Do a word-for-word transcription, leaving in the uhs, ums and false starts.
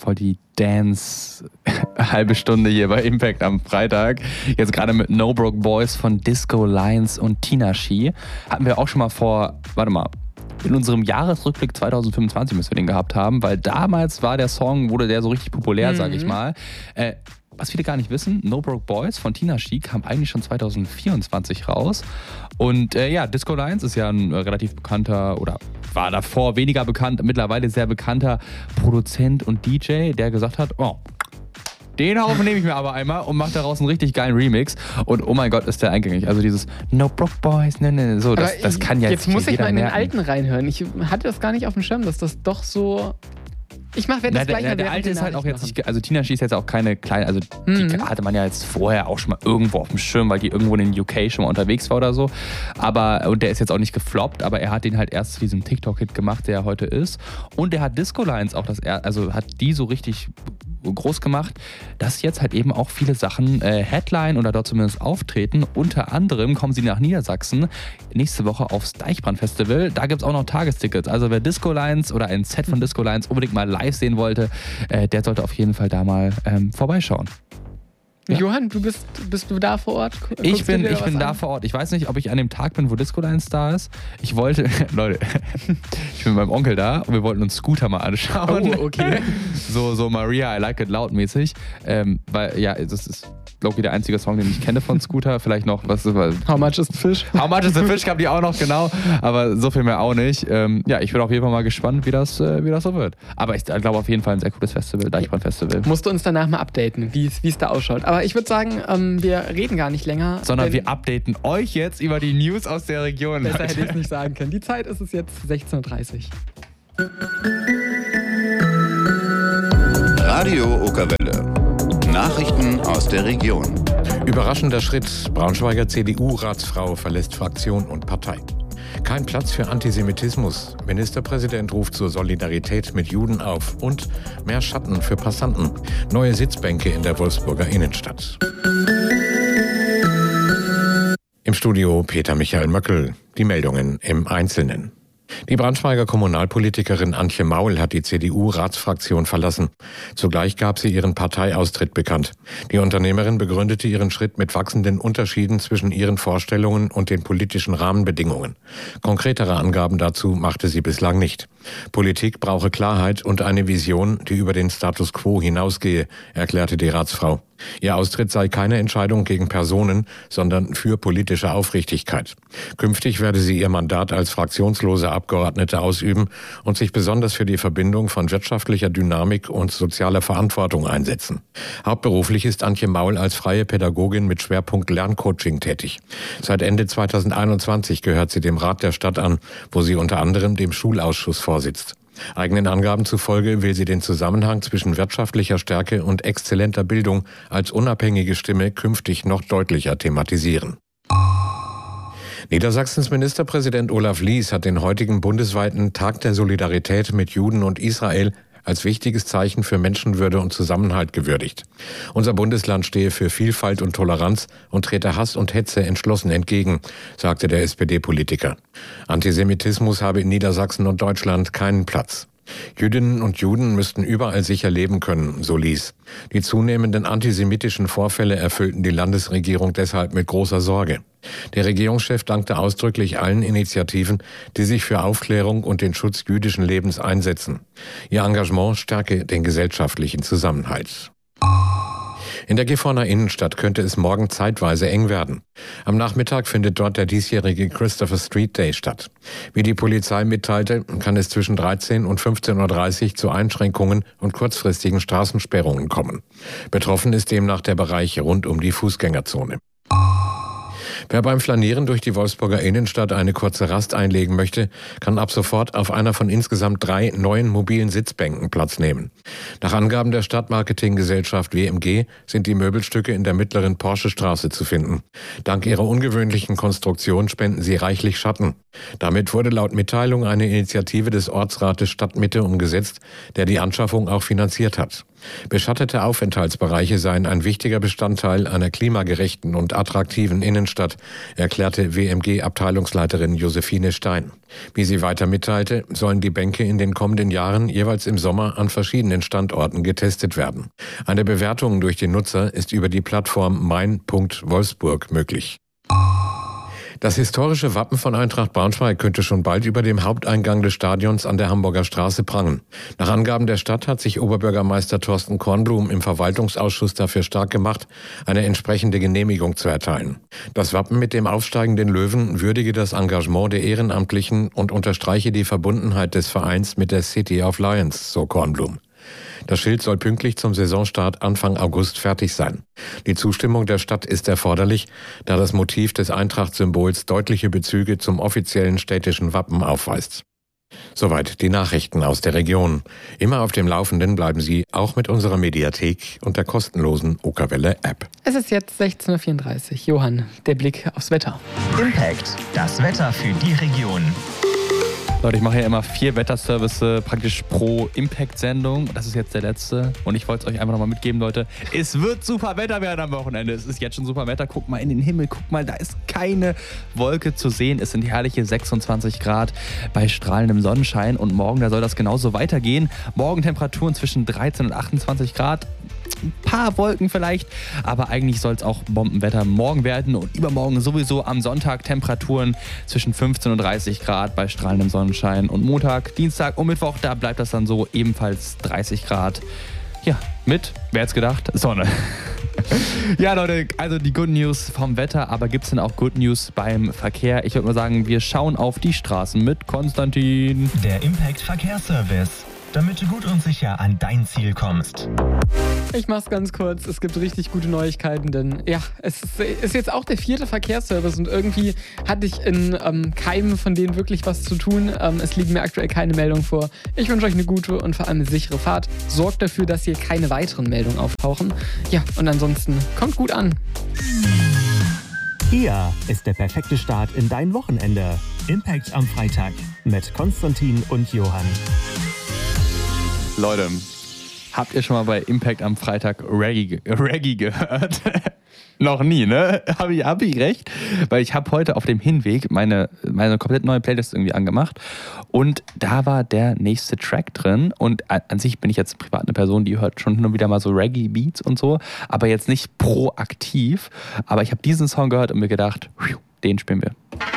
voll die Dance-halbe Stunde hier bei Impact am Freitag. Jetzt gerade mit No Broke Boys von Disco Lions und Tinashe. Hatten wir auch schon mal vor, warte mal, in unserem Jahresrückblick zwanzig fünfundzwanzig müssen wir den gehabt haben, weil damals war der Song, wurde der so richtig populär, mhm. sag ich mal. Äh, was viele gar nicht wissen, No Broke Boys von Tinashe kam eigentlich schon zwanzig vierundzwanzig raus. Und äh, ja, Disco Lions ist ja ein äh, relativ bekannter, oder war davor weniger bekannt, mittlerweile sehr bekannter Produzent und D J, der gesagt hat, oh, den Haufen nehme ich mir aber einmal und mache daraus einen richtig geilen Remix. Und oh mein Gott, ist der eingängig. Also dieses No Broke Boys, ne, ne, so, das, das kann ja jetzt muss ich mal in merken. den alten reinhören. Ich hatte das gar nicht auf dem Schirm, dass das doch so... Ich mache das Na, gleich der, mal. der alte ist halt auch jetzt machen. nicht, also Tinashe ist jetzt auch keine kleine, also die Mhm. hatte man ja jetzt vorher auch schon mal irgendwo auf dem Schirm, weil die irgendwo in den U K schon mal unterwegs war oder so. Aber, und der ist jetzt auch nicht gefloppt, aber er hat den halt erst zu diesem TikTok-Hit gemacht, der er heute ist. Und der hat Disco Lions auch das, also hat die so richtig groß gemacht, dass jetzt halt eben auch viele Sachen äh, Headline oder dort zumindest auftreten. Unter anderem kommen sie nach Niedersachsen nächste Woche aufs Deichbrand-Festival. Da gibt es auch noch Tagestickets. Also wer Disco Lions oder ein Set von Disco Lions unbedingt mal live sehen wollte, äh, der sollte auf jeden Fall da mal ähm, vorbeischauen. Ja. Johann, du bist, bist du da vor Ort? Guckst Ich bin, ich bin da an? vor Ort. Ich weiß nicht, ob ich an dem Tag bin, wo Disco Lions da ist. Ich wollte, Leute, ich bin mit meinem Onkel da und wir wollten uns Scooter mal anschauen. Oh, okay. so, so Maria, I Like It Loud mäßig. Ähm, weil, ja, das ist Loki der einzige Song, den ich kenne von Scooter. Vielleicht noch, was ist das? How Much is the Fish? How Much is the Fish kam die auch noch, genau. Aber so viel mehr auch nicht. Ähm, ja, ich bin auf jeden Fall mal gespannt, wie das, äh, wie das so wird. Aber ich glaube auf jeden Fall ein sehr cooles Festival, Deichbrand-Festival. Musst du uns danach mal updaten, wie es da ausschaut. Aber ich würde sagen, ähm, wir reden gar nicht länger. Sondern wir updaten euch jetzt über die News aus der Region. Besser hätte ich es nicht sagen können. Die Zeit ist es jetzt sechzehn Uhr dreißig. Radio Okerwelle. Nachrichten aus der Region. Überraschender Schritt. Braunschweiger C D U-Ratsfrau verlässt Fraktion und Partei. Kein Platz für Antisemitismus. Ministerpräsident ruft zur Solidarität mit Juden auf. Und mehr Schatten für Passanten. Neue Sitzbänke in der Wolfsburger Innenstadt. Im Studio Peter Michael Möckel. Die Meldungen im Einzelnen. Die Braunschweiger Kommunalpolitikerin Antje Maul hat die C D U-Ratsfraktion verlassen. Zugleich gab sie ihren Parteiaustritt bekannt. Die Unternehmerin begründete ihren Schritt mit wachsenden Unterschieden zwischen ihren Vorstellungen und den politischen Rahmenbedingungen. Konkretere Angaben dazu machte sie bislang nicht. Politik brauche Klarheit und eine Vision, die über den Status quo hinausgehe, erklärte die Ratsfrau. Ihr Austritt sei keine Entscheidung gegen Personen, sondern für politische Aufrichtigkeit. Künftig werde sie ihr Mandat als fraktionslose Abgeordnete ausüben und sich besonders für die Verbindung von wirtschaftlicher Dynamik und sozialer Verantwortung einsetzen. Hauptberuflich ist Antje Maul als freie Pädagogin mit Schwerpunkt Lerncoaching tätig. Seit Ende zweitausendeinundzwanzig gehört sie dem Rat der Stadt an, wo sie unter anderem dem Schulausschuss vorsitzt. Eigenen Angaben zufolge will sie den Zusammenhang zwischen wirtschaftlicher Stärke und exzellenter Bildung als unabhängige Stimme künftig noch deutlicher thematisieren. Niedersachsens Ministerpräsident Olaf Lies hat den heutigen bundesweiten Tag der Solidarität mit Juden und Israel als wichtiges Zeichen für Menschenwürde und Zusammenhalt gewürdigt. Unser Bundesland stehe für Vielfalt und Toleranz und trete Hass und Hetze entschlossen entgegen, sagte der S P D-Politiker. Antisemitismus habe in Niedersachsen und Deutschland keinen Platz. Jüdinnen und Juden müssten überall sicher leben können, so Lies. Die zunehmenden antisemitischen Vorfälle erfüllten die Landesregierung deshalb mit großer Sorge. Der Regierungschef dankte ausdrücklich allen Initiativen, die sich für Aufklärung und den Schutz jüdischen Lebens einsetzen. Ihr Engagement stärke den gesellschaftlichen Zusammenhalt. In der Gifhorner Innenstadt könnte es morgen zeitweise eng werden. Am Nachmittag findet dort der diesjährige Christopher Street Day statt. Wie die Polizei mitteilte, kann es zwischen dreizehn und fünfzehn Uhr dreißig zu Einschränkungen und kurzfristigen Straßensperrungen kommen. Betroffen ist demnach der Bereich rund um die Fußgängerzone. Wer beim Flanieren durch die Wolfsburger Innenstadt eine kurze Rast einlegen möchte, kann ab sofort auf einer von insgesamt drei neuen mobilen Sitzbänken Platz nehmen. Nach Angaben der Stadtmarketinggesellschaft W M G sind die Möbelstücke in der mittleren Porschestraße zu finden. Dank ihrer ungewöhnlichen Konstruktion spenden sie reichlich Schatten. Damit wurde laut Mitteilung eine Initiative des Ortsrates Stadtmitte umgesetzt, der die Anschaffung auch finanziert hat. Beschattete Aufenthaltsbereiche seien ein wichtiger Bestandteil einer klimagerechten und attraktiven Innenstadt, erklärte W M G-Abteilungsleiterin Josephine Stein. Wie sie weiter mitteilte, sollen die Bänke in den kommenden Jahren jeweils im Sommer an verschiedenen Standorten getestet werden. Eine Bewertung durch den Nutzer ist über die Plattform mein Punkt Wolfsburg möglich. Das historische Wappen von Eintracht Braunschweig könnte schon bald über dem Haupteingang des Stadions an der Hamburger Straße prangen. Nach Angaben der Stadt hat sich Oberbürgermeister Thorsten Kornblum im Verwaltungsausschuss dafür stark gemacht, eine entsprechende Genehmigung zu erteilen. Das Wappen mit dem aufsteigenden Löwen würdige das Engagement der Ehrenamtlichen und unterstreiche die Verbundenheit des Vereins mit der City of Lions, so Kornblum. Das Schild soll pünktlich zum Saisonstart Anfang August fertig sein. Die Zustimmung der Stadt ist erforderlich, da das Motiv des Eintracht-Symbols deutliche Bezüge zum offiziellen städtischen Wappen aufweist. Soweit die Nachrichten aus der Region. Immer auf dem Laufenden bleiben Sie auch mit unserer Mediathek und der kostenlosen Okerwelle-App. Es ist jetzt sechzehn Uhr vierunddreißig. Johann, der Blick aufs Wetter. Impact, das Wetter für die Region. Leute, ich mache ja immer vier Wetterservice praktisch pro Impact-Sendung. Das ist jetzt der letzte. Und ich wollte es euch einfach nochmal mitgeben, Leute. Es wird super Wetter werden am Wochenende. Es ist jetzt schon super Wetter. Guckt mal in den Himmel. Guckt mal, da ist keine Wolke zu sehen. Es sind herrliche sechsundzwanzig Grad bei strahlendem Sonnenschein. Und morgen, da soll das genauso weitergehen. Morgen Temperaturen zwischen dreizehn und achtundzwanzig Grad. Ein paar Wolken vielleicht, aber eigentlich soll es auch Bombenwetter morgen werden und übermorgen sowieso am Sonntag Temperaturen zwischen fünfzehn und dreißig Grad bei strahlendem Sonnenschein und Montag, Dienstag und Mittwoch, da bleibt das dann so ebenfalls dreißig Grad. Ja, mit, wer hätte es gedacht, Sonne. Ja, Leute, also die Good News vom Wetter, aber gibt es denn auch Good News beim Verkehr? Ich würde mal sagen, wir schauen auf die Straßen mit Konstantin. Der Impact Verkehrsservice, damit du gut und sicher an dein Ziel kommst. Ich mach's ganz kurz. Es gibt richtig gute Neuigkeiten, denn ja, es ist, ist jetzt auch der vierte Verkehrsservice und irgendwie hatte ich in ähm, keinem von denen wirklich was zu tun. Ähm, es liegen mir aktuell keine Meldungen vor. Ich wünsche euch eine gute und vor allem eine sichere Fahrt. Sorgt dafür, dass hier keine weiteren Meldungen auftauchen. Ja, und ansonsten kommt gut an. Hier ist der perfekte Start in dein Wochenende. Impact am Freitag mit Konstantin und Johann. Leute, habt ihr schon mal bei Impact am Freitag Reggae, Reggae gehört? Noch nie, ne? Habe ich, hab ich recht? Weil ich habe heute auf dem Hinweg meine, meine komplett neue Playlist irgendwie angemacht und da war der nächste Track drin und an sich bin ich jetzt privat eine Person, die hört schon hin und wieder mal so Reggae-Beats und so, aber jetzt nicht proaktiv. Aber ich habe diesen Song gehört und mir gedacht, den spielen wir.